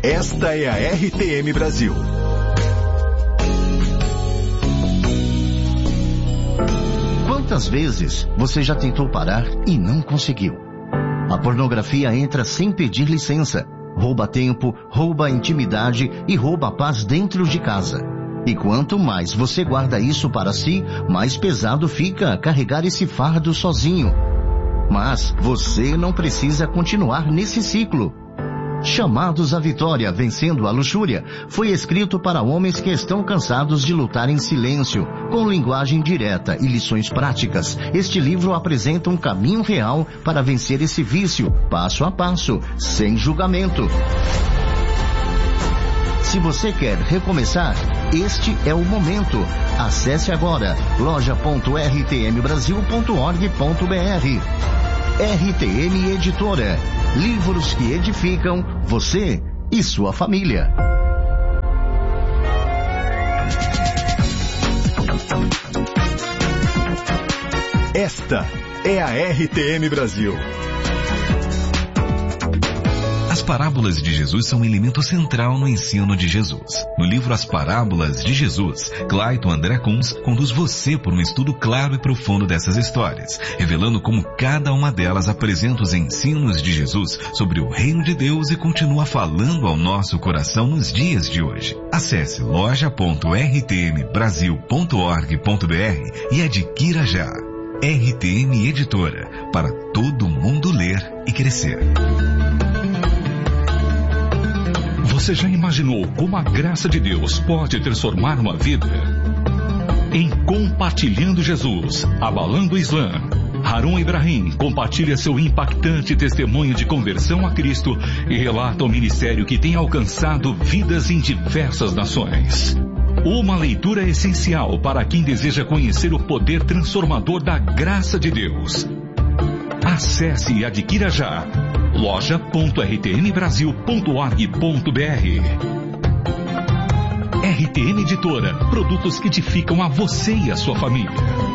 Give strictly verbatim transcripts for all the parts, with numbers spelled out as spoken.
Esta é a R T M Brasil. Quantas vezes você já tentou parar e não conseguiu? A pornografia entra sem pedir licença, rouba tempo, rouba a intimidade e rouba a paz dentro de casa. E quanto mais você guarda isso para si, mais pesado fica carregar esse fardo sozinho. Mas você não precisa continuar nesse ciclo. Chamados à Vitória, Vencendo a Luxúria, foi escrito para homens que estão cansados de lutar em silêncio, com linguagem direta e lições práticas. Este livro apresenta um caminho real para vencer esse vício, passo a passo, sem julgamento. Se você quer recomeçar, este é o momento. Acesse agora loja ponto r t m brasil ponto org ponto b r. R T M Editora. Livros que edificam você e sua família. Esta é a R T M Brasil. As parábolas de Jesus são um elemento central no ensino de Jesus. No livro As Parábolas de Jesus, Clayton André Kunz conduz você por um estudo claro e profundo dessas histórias, revelando como cada uma delas apresenta os ensinos de Jesus sobre o reino de Deus e continua falando ao nosso coração nos dias de hoje. Acesse loja ponto r t m brasil ponto org ponto b r e adquira já. R T M Editora, para todo mundo ler e crescer. Você já imaginou como a graça de Deus pode transformar uma vida? Em Compartilhando Jesus, Abalando o Islã, Harun Ibrahim compartilha seu impactante testemunho de conversão a Cristo e relata o ministério que tem alcançado vidas em diversas nações. Uma leitura essencial para quem deseja conhecer o poder transformador da graça de Deus. Acesse e adquira já. loja ponto r t m brasil ponto org ponto b r. R T M Editora, produtos que edificam a você e a sua família.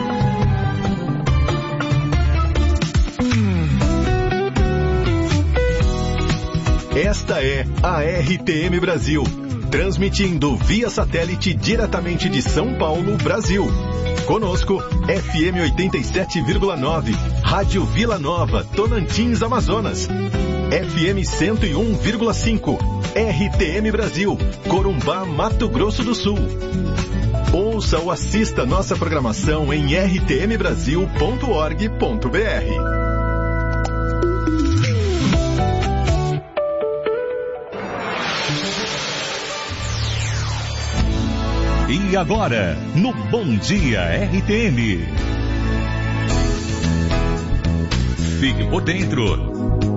Esta é a R T M Brasil, transmitindo via satélite diretamente de São Paulo, Brasil. Conosco, F M oitenta e sete vírgula nove, Rádio Vila Nova, Tocantins, Amazonas. F M cento e um vírgula cinco, R T M Brasil, Corumbá, Mato Grosso do Sul. Ouça ou assista nossa programação em r t m brasil ponto org ponto b r. E agora, no Bom Dia R T M. Fique por dentro.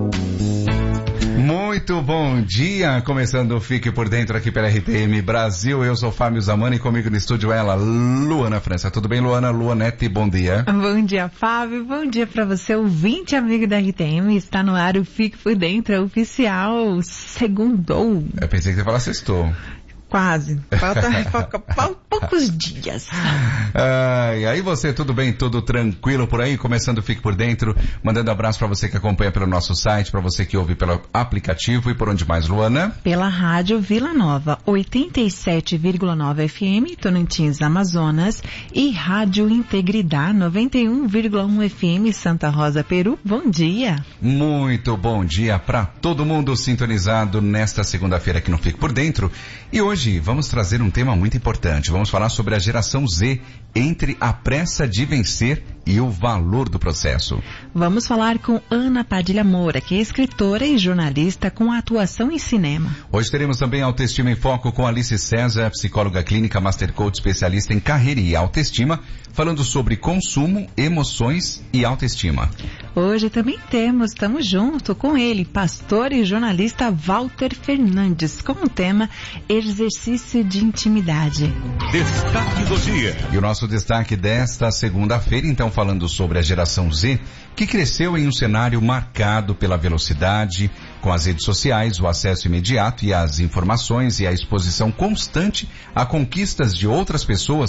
Muito bom dia, começando o Fique por Dentro aqui pela R T M Brasil. Eu sou Fábio Zamani e comigo no estúdio ela, Luana França. Tudo bem, Luana? Luanete, bom dia. Bom dia, Fábio. Bom dia para você, ouvinte amigo da R T M. Está no ar o Fique por Dentro, é oficial, segundou. Eu pensei que você falasse sextou. Quase. Falta, falta poucos dias. Ah, e aí você, tudo bem? Tudo tranquilo por aí? Começando o Fique por Dentro, mandando abraço para você que acompanha pelo nosso site, para você que ouve pelo aplicativo e por onde mais, Luana? Pela Rádio Vila Nova, oitenta e sete vírgula nove F M, Tocantins, Amazonas, e Rádio Integridade, noventa e um vírgula um F M, Santa Rosa, Peru. Bom dia. Muito bom dia para todo mundo sintonizado nesta segunda-feira aqui no Fique por Dentro. E hoje vamos trazer um tema muito importante. Vamos falar sobre a geração Z, entre a pressa de vencer e o valor do processo. Vamos falar com Ana Padilha Moura, que é escritora e jornalista com atuação em cinema. Hoje teremos também Autoestima em Foco com Alice César, psicóloga clínica, master coach, especialista em carreira e autoestima, falando sobre consumo, emoções e autoestima. Hoje também temos, estamos junto com ele, pastor e jornalista Walter Fernandes, com o tema Exercício de Intimidade. Destaque do dia. E o nosso destaque desta segunda-feira, então, falando sobre a geração Z, que cresceu em um cenário marcado pela velocidade, com as redes sociais, o acesso imediato e as informações e a exposição constante a conquistas de outras pessoas,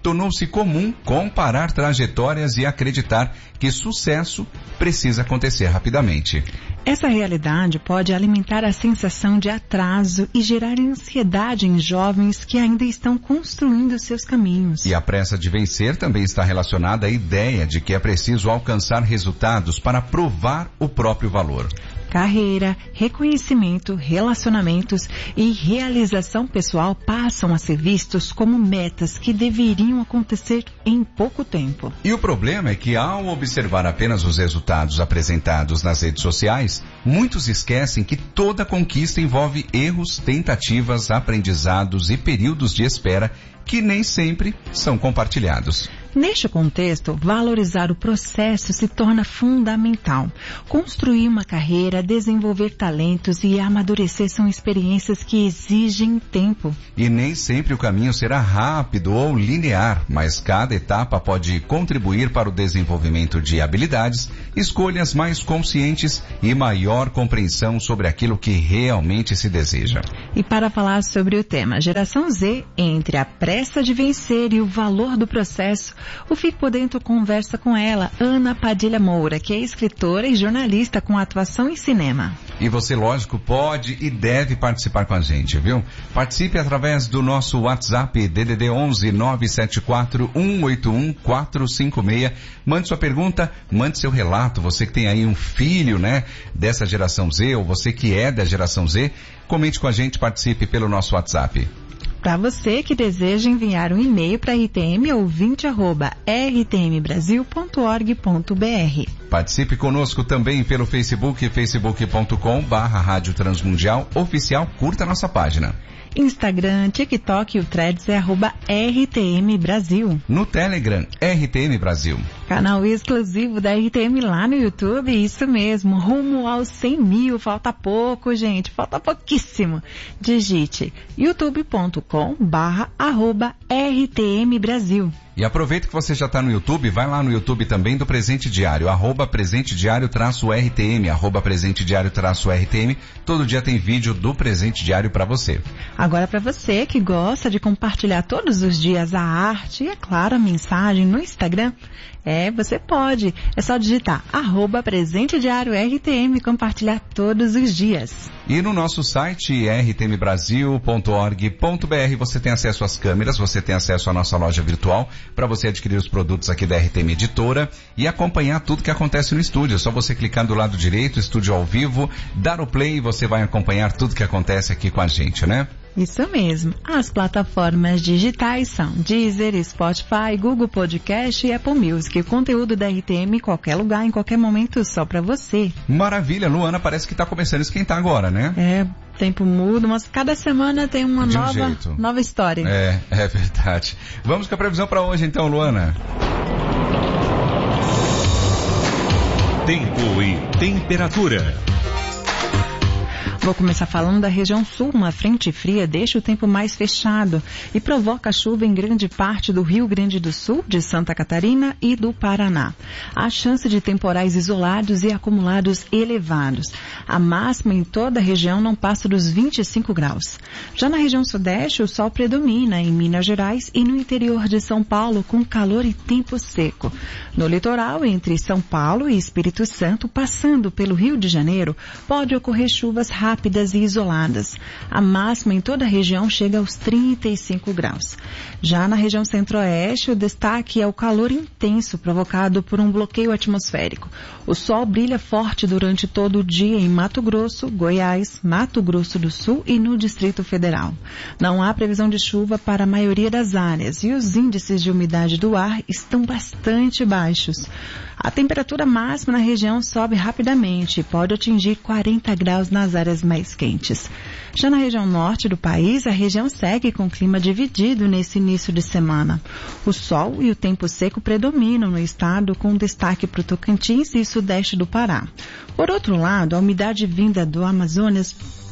tornou-se comum comparar trajetórias e acreditar que sucesso precisa acontecer rapidamente. Essa realidade pode alimentar a sensação de atraso e gerar ansiedade em jovens que ainda estão construindo seus caminhos. E a pressa de vencer também está relacionada à ideia de que é preciso alcançar resultados para provar o próprio valor. Carreira, reconhecimento, relacionamentos e realização pessoal passam a ser vistos como metas que deveriam acontecer em pouco tempo. E o problema é que, ao observar apenas os resultados apresentados nas redes sociais, muitos esquecem que toda conquista envolve erros, tentativas, aprendizados e períodos de espera que nem sempre são compartilhados. Neste contexto, valorizar o processo se torna fundamental. Construir uma carreira, desenvolver talentos e amadurecer são experiências que exigem tempo. E nem sempre o caminho será rápido ou linear, mas cada etapa pode contribuir para o desenvolvimento de habilidades, escolhas mais conscientes e maior compreensão sobre aquilo que realmente se deseja. E para falar sobre o tema Geração Z, entre a pressa de vencer e o valor do processo, o Fique Por Dentro conversa com ela, Ana Padilha Moura, que é escritora e jornalista com atuação em cinema. E você, lógico, pode e deve participar com a gente, viu? Participe através do nosso WhatsApp D D D onze nove sete quatro um oito um quatro cinco seis. Mande sua pergunta, mande seu relato. Você que tem aí um filho, né, dessa geração Z, ou você que é da geração Z, comente com a gente, participe pelo nosso WhatsApp. Para você que deseja enviar um e-mail para r t m ouvinte arroba r t m brasil ponto org ponto b r. Participe conosco também pelo Facebook, facebook ponto com barra Rádio Transmundial Oficial. Curta nossa página. Instagram, TikTok e o Threads é arroba R T M Brasil. No Telegram, R T M Brasil. Canal exclusivo da R T M lá no YouTube, isso mesmo, rumo aos cem mil, falta pouco, gente, falta pouquíssimo. Digite youtube ponto com barra arroba R T M Brasil. E aproveita que você já está no YouTube, vai lá no YouTube também do Presente Diário, arroba Presente Diário traço R T M, arroba Presente Diário traço R T M. Todo dia tem vídeo do Presente Diário para você. Agora, para você que gosta de compartilhar todos os dias a arte e, é claro, a mensagem no Instagram, é, você pode. É só digitar arroba Presente Diário R T M e compartilhar todos os dias. E no nosso site r t m brasil ponto org ponto b r você tem acesso às câmeras, você tem acesso à nossa loja virtual para você adquirir os produtos aqui da R T M Editora e acompanhar tudo que acontece no estúdio. É só você clicar do lado direito, estúdio ao vivo, dar o play e você vai acompanhar tudo que acontece aqui com a gente, né? Isso mesmo. As plataformas digitais são Deezer, Spotify, Google Podcast e Apple Music. O conteúdo da R T M em qualquer lugar, em qualquer momento, só para você. Maravilha, Luana, parece que tá começando a esquentar agora, né? É, tempo muda, mas cada semana tem uma De um nova, jeito. nova história. É, é verdade. Vamos com a previsão para hoje então, Luana. Tempo e temperatura. Vou começar falando da região sul. Uma frente fria deixa o tempo mais fechado e provoca chuva em grande parte do Rio Grande do Sul, de Santa Catarina e do Paraná. Há chance de temporais isolados e acumulados elevados. A máxima em toda a região não passa dos vinte e cinco graus. Já na região sudeste, o sol predomina em Minas Gerais e no interior de São Paulo, com calor e tempo seco. No litoral, entre São Paulo e Espírito Santo, passando pelo Rio de Janeiro, pode ocorrer chuvas rápidas rápidas e isoladas. A máxima em toda a região chega aos trinta e cinco graus. Já na região centro-oeste, o destaque é o calor intenso provocado por um bloqueio atmosférico. O sol brilha forte durante todo o dia em Mato Grosso, Goiás, Mato Grosso do Sul e no Distrito Federal. Não há previsão de chuva para a maioria das áreas e os índices de umidade do ar estão bastante baixos. A temperatura máxima na região sobe rapidamente e pode atingir quarenta graus nas áreas mais quentes. Já na região norte do país, a região segue com clima dividido nesse início de semana. O sol e o tempo seco predominam no estado, com destaque para o Tocantins e sudeste do Pará. Por outro lado, a umidade vinda do Amazonas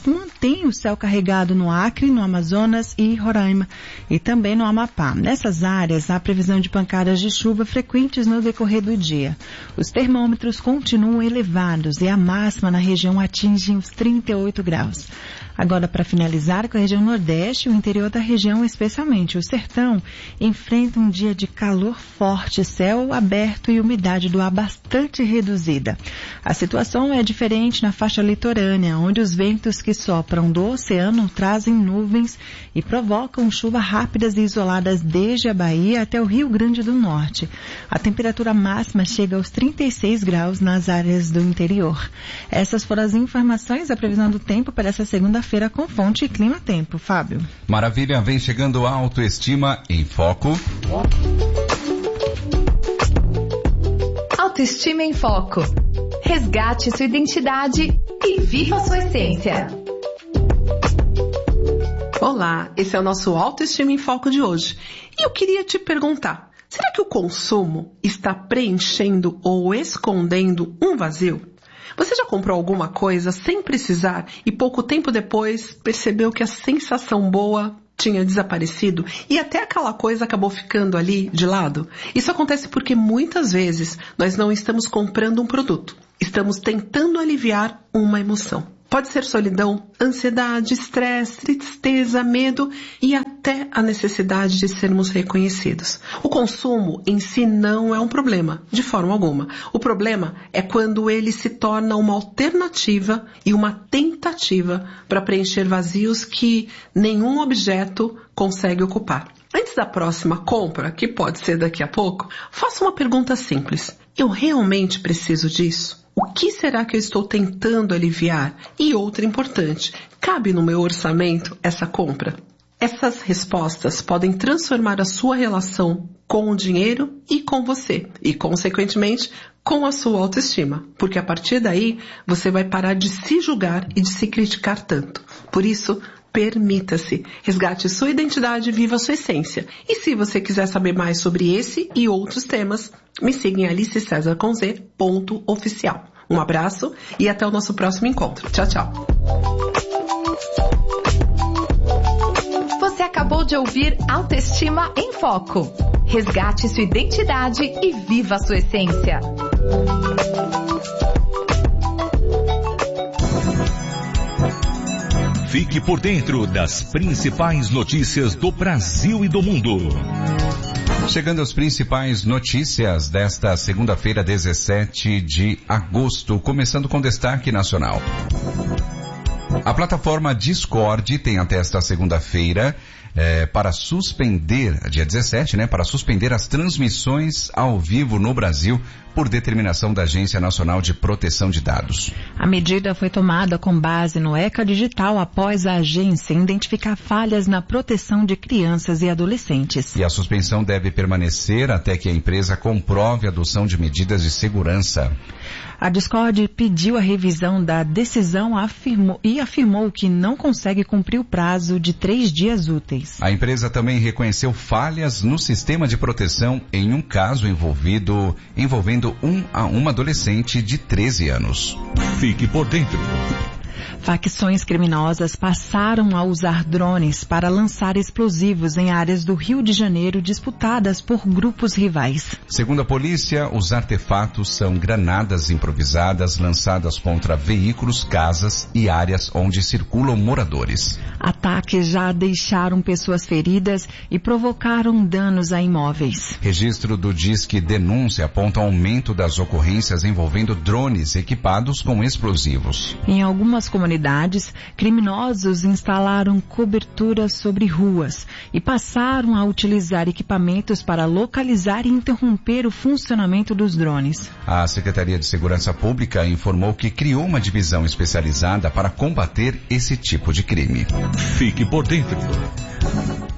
mantém o céu carregado no Acre, no Amazonas e Roraima, e também no Amapá. Nessas áreas, há previsão de pancadas de chuva frequentes no decorrer do dia. Os termômetros continuam elevados e a máxima na região atinge os trinta e oito graus. Agora, para finalizar, com a região Nordeste, o interior da região, especialmente o sertão, enfrenta um dia de calor forte, céu aberto e umidade do ar bastante reduzida. A situação é diferente na faixa litorânea, onde os ventos que sopram do oceano trazem nuvens e provocam chuvas rápidas e isoladas desde a Bahia até o Rio Grande do Norte. A temperatura máxima chega aos trinta e seis graus nas áreas do interior. Essas foram as informações da previsão do tempo para essa segunda-feira com Fonte Clima Tempo. Fábio. Maravilha, vem chegando a Autoestima em Foco. Autoestima em Foco. Resgate sua identidade e viva sua essência. Olá, esse é o nosso Autoestima em Foco de hoje. E eu queria te perguntar, será que o consumo está preenchendo ou escondendo um vazio? Você já comprou alguma coisa sem precisar e pouco tempo depois percebeu que a sensação boa tinha desaparecido e até aquela coisa acabou ficando ali de lado? Isso acontece porque muitas vezes nós não estamos comprando um produto, estamos tentando aliviar uma emoção. Pode ser solidão, ansiedade, estresse, tristeza, medo e até a necessidade de sermos reconhecidos. O consumo em si não é um problema, de forma alguma. O problema é quando ele se torna uma alternativa e uma tentativa para preencher vazios que nenhum objeto consegue ocupar. Antes da próxima compra, que pode ser daqui a pouco, faça uma pergunta simples. Eu realmente preciso disso? O que será que eu estou tentando aliviar? E outra importante, cabe no meu orçamento essa compra? Essas respostas podem transformar a sua relação com o dinheiro e com você, e consequentemente com a sua autoestima, porque a partir daí você vai parar de se julgar e de se criticar tanto. Por isso, permita-se, resgate sua identidade e viva sua essência. E se você quiser saber mais sobre esse e outros temas, me siga em alice cesar com z ponto oficial. Um abraço e até o nosso próximo encontro. Tchau, tchau. Você acabou de ouvir Autoestima em Foco. Resgate sua identidade e viva sua essência. Fique por dentro das principais notícias do Brasil e do mundo. Chegando às principais notícias desta segunda-feira, dezessete de agosto, começando com destaque nacional. A plataforma Discord tem até esta segunda-feira é, para suspender, dia dezessete, né, para suspender as transmissões ao vivo no Brasil por determinação da Agência Nacional de Proteção de Dados. A medida foi tomada com base no ECA Digital após a agência identificar falhas na proteção de crianças e adolescentes. E a suspensão deve permanecer até que a empresa comprove a adoção de medidas de segurança. A Discord pediu a revisão da decisão afirmou, e afirmou que não consegue cumprir o prazo de três dias úteis. A empresa também reconheceu falhas no sistema de proteção em um caso envolvido, envolvendo um a uma adolescente de treze anos. Fique por dentro. Facções criminosas passaram a usar drones para lançar explosivos em áreas do Rio de Janeiro disputadas por grupos rivais. Segundo a polícia, os artefatos são granadas improvisadas lançadas contra veículos, casas e áreas onde circulam moradores. Ataques já deixaram pessoas feridas e provocaram danos a imóveis. Registro do Disque Denúncia aponta aumento das ocorrências envolvendo drones equipados com explosivos. Em algumas comunidades, criminosos instalaram coberturas sobre ruas e passaram a utilizar equipamentos para localizar e interromper o funcionamento dos drones. A Secretaria de Segurança Pública informou que criou uma divisão especializada para combater esse tipo de crime. Fique por dentro.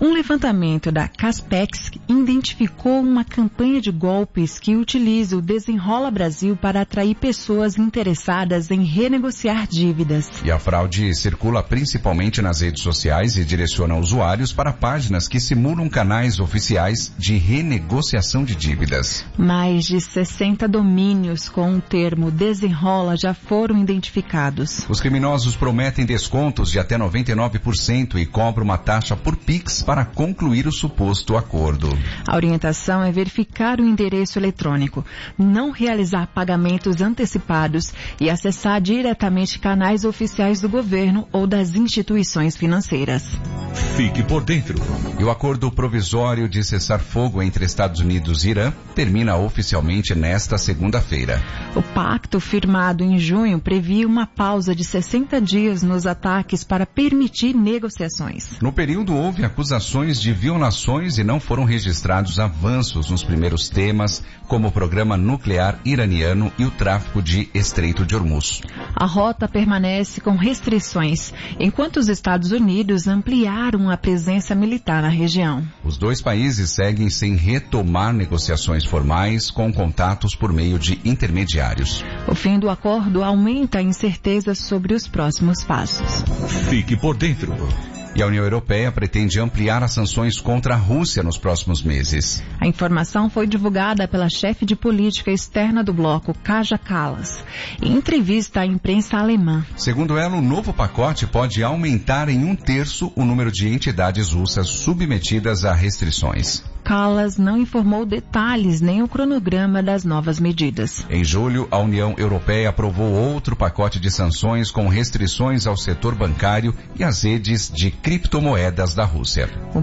Um levantamento da Caspex identificou uma campanha de golpes que utiliza o Desenrola Brasil para atrair pessoas interessadas em renegociar dívidas. E a fraude circula principalmente nas redes sociais e direciona usuários para páginas que simulam canais oficiais de renegociação de dívidas. Mais de sessenta domínios com o termo Desenrola já foram identificados. Os criminosos prometem descontos de até noventa e nove por cento e cobram uma taxa por Pix para concluir o suposto acordo. A orientação é verificar o endereço eletrônico, não realizar pagamentos antecipados e acessar diretamente canais oficiais do governo ou das instituições financeiras. Fique por dentro. E o acordo provisório de cessar-fogo entre Estados Unidos e Irã termina oficialmente nesta segunda-feira. O pacto firmado em junho previa uma pausa de sessenta dias nos ataques para permitir negociações. No período houve acusações de violações e não foram registrados avanços nos primeiros temas, como o programa nuclear iraniano e o tráfico de Estreito de Hormuz. A rota permanece com restrições, enquanto os Estados Unidos ampliaram a presença militar na região. Os dois países seguem sem retomar negociações formais com contatos por meio de intermediários. O fim do acordo aumenta a incerteza sobre os próximos passos. Fique por dentro. E a União Europeia pretende ampliar as sanções contra a Rússia nos próximos meses. A informação foi divulgada pela chefe de política externa do bloco, Kaja Kallas, em entrevista à imprensa alemã. Segundo ela, o novo pacote pode aumentar em um terço o número de entidades russas submetidas a restrições. Kallas não informou detalhes nem o cronograma das novas medidas. Em julho, a União Europeia aprovou outro pacote de sanções com restrições ao setor bancário e às redes de criptomoedas da Rússia.